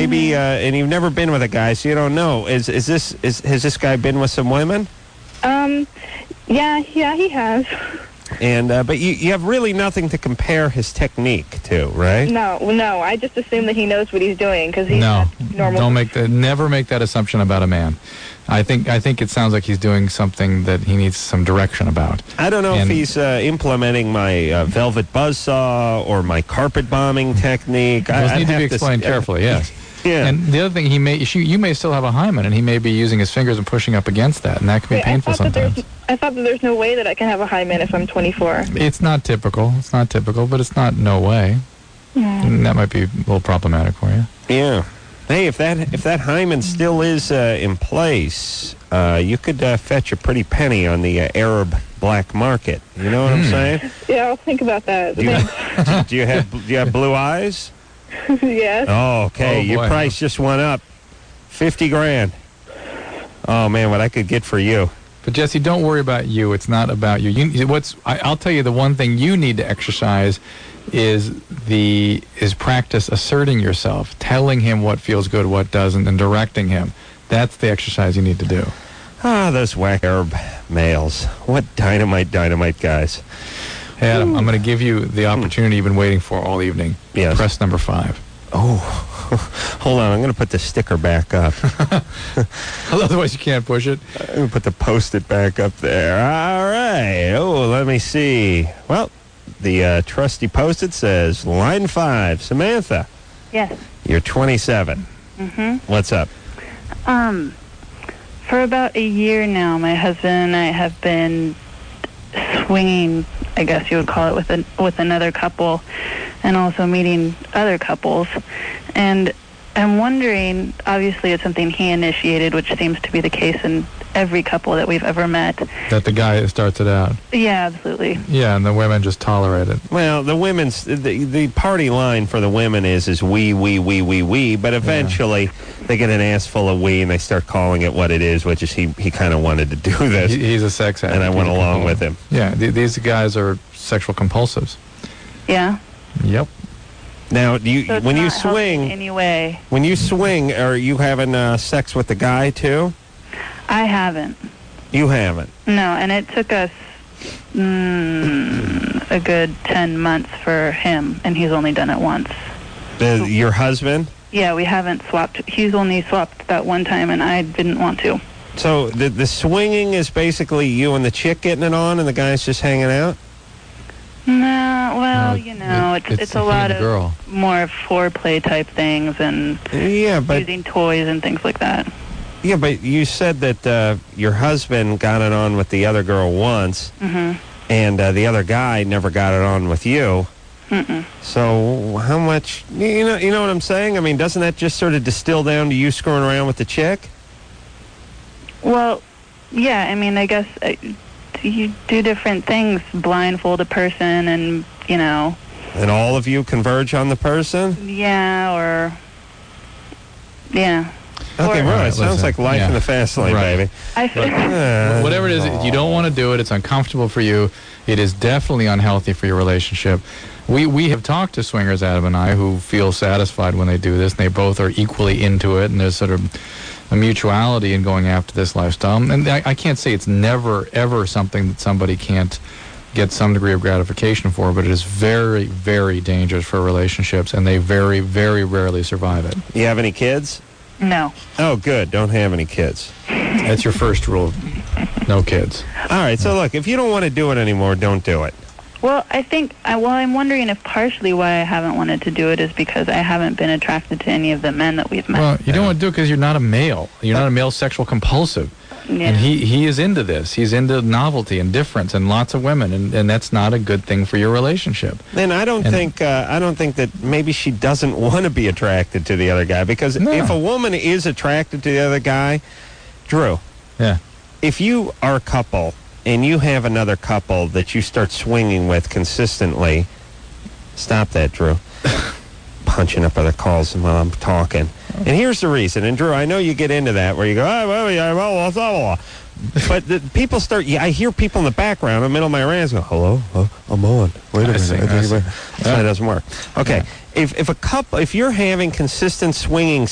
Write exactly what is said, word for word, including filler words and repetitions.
maybe, uh, and you've never been with a guy, so you don't know. Is is this is has this guy been with some women? Um, yeah, yeah, he has. And uh, but you you have really nothing to compare his technique to, right? No, no, I just assume that he knows what he's doing because he's No, not normal. don't make that. Never make that assumption about a man. I think I think it sounds like he's doing something that he needs some direction about. I don't know And- if he's uh, implementing my uh, velvet buzzsaw or my carpet bombing technique. Those I, need I'd to have be explained s- carefully. Yes. Yeah. And the other thing, he may you, you may still have a hymen, and he may be using his fingers and pushing up against that, and that can be Wait, I painful thought that sometimes. there's, I thought that there's no way that I can have a hymen if I'm twenty-four. It's not typical. It's not typical, but it's not no way. Mm. And that might be a little problematic for you. Yeah. Hey, if that if that hymen still is uh, in place, uh, you could uh, fetch a pretty penny on the uh, Arab black market. You know what I'm Hmm. saying? Yeah, I'll think about that. Do you, do you have do you have blue eyes? Yes. Oh, okay. Oh, Your boy. price just went up, fifty grand. Oh man, what I could get for you. But Jesse, don't worry about you. It's not about you. You what's I, I'll tell you the one thing you need to exercise is the is practice asserting yourself, telling him what feels good, what doesn't, and directing him. That's the exercise you need to do. Ah, those whack Arab males. What dynamite, dynamite guys. Hey, Adam, I'm going to give you the opportunity you've been waiting for all evening. Yes. Press number five. Oh, hold on. I'm going to put the sticker back up. Otherwise, you can't push it. I'm going to put the post-it back up there. All right. Oh, let me see. Well, the uh, trusty post-it says, line five, Samantha, Yes. you're twenty-seven. Mm-hmm. What's up? Um, for about a year now, my husband and I have been swinging, I guess you would call it, with an, with another couple, and also meeting other couples. And I'm wondering, obviously it's something he initiated, which seems to be the case in every couple that we've ever met. That the guy starts it out. Yeah, absolutely. Yeah, and the women just tolerate it. Well, the women's the, the party line for the women is is we we we we we, but eventually they get an ass full of we and they start calling it what it is, which is he he kind of wanted to do this, He, he's a sex addict. and I went He's a along compul- with him. Yeah, th- these guys are sexual compulsives. Yeah. Yep. Now, do you So it's when you not healthy in swing any way. when you swing, are you having uh, sex with the guy too? I haven't. You haven't. No, and it took us mm, a good ten months for him, and he's only done it once. The, your husband? Yeah, we haven't swapped. He's only swapped that one time, and I didn't want to. So the the swinging is basically you and the chick getting it on, and the guy's just hanging out. No, well, No, you know, it- it's it's it's, a he lot and the of girl. more foreplay type things and Yeah, but using toys and things like that. yeah, but you said that uh, your husband got it on with the other girl once, hmm and uh, the other guy never got it on with you. Mm-mm. So how much? You know, you know what I'm saying? I mean, doesn't that just sort of distill down to you screwing around with the chick? Well, yeah, I mean, I guess uh, you do different things, blindfold a person, and you know, And all of you converge on the person? yeah, or yeah. Okay, Or- well, Right, it sounds listen, like life yeah. in the fast lane, Right. baby. I feel, Uh, Whatever it is, you don't want to do it. It's uncomfortable for you. It is definitely unhealthy for your relationship. We we have talked to swingers, Adam and I, who feel satisfied when they do this, and they both are equally into it, and there's sort of a mutuality in going after this lifestyle. And I, I can't say it's never, ever something that somebody can't get some degree of gratification for, but it is very, very dangerous for relationships, and they very, very rarely survive it. You have any kids? no. Oh, good. Don't have any kids. That's your first rule. No kids. All right, so look, if you don't want to do it anymore, don't do it. Well, I think, I, well, I'm wondering if partially why I haven't wanted to do it is because I haven't been attracted to any of the men that we've met. Well, you don't want to do it because you're not a male. You're not a male sexual compulsive. yeah. And he, he is into this. He's into novelty and difference and lots of women, and, and that's not a good thing for your relationship. Then I don't And- think uh, I don't think that maybe she doesn't want to be attracted to the other guy, because No. if a woman is attracted to the other guy, Drew, Yeah. if you are a couple and you have another couple that you start swinging with consistently, stop that, Drew. Punching up other calls while I'm talking. And here's the reason. And Drew, I know you get into that where you go, oh, well, yeah, well, blah, blah, blah. But the people start, yeah, I hear people in the background in the middle of my rants go, hello, oh, I'm on. Wait a I minute. see, I think I see. about- That's why it doesn't work. Okay. Yeah. If, if a couple, if you're having consistent swinging